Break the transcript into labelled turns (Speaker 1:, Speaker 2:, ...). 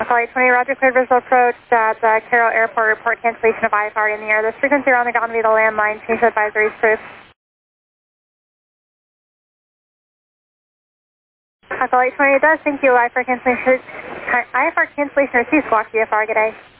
Speaker 1: Echo 820, Roger, cleared visual approach at Carroll Airport. Report cancellation of IFR in the air. The frequency around the Gonville landline. Change advisories, proof. Echo 820, it does. Thank you. IFR cancellation received. Squawk VFR, good day.